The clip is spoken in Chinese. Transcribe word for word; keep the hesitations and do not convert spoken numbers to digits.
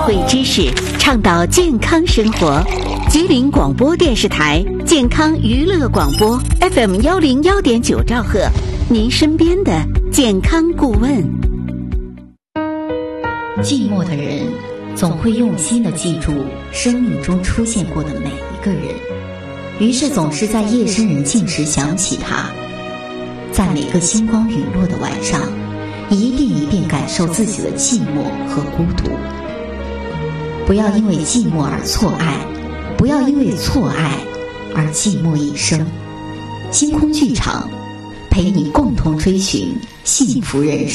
慧知识，倡导健康生活。吉林广播电视台健康娱乐广播 F M 幺零幺点九兆赫，您身边的健康顾问。 寂寞的人总会用心地记住生命中出现过的每一个人，于是总是在夜深人静时想起他，在每个星光陨落的晚上，一遍一遍感受自己的寂寞和孤独。不要因为寂寞而错爱，不要因为错爱而寂寞一生。星空剧场陪你共同追寻幸福人生。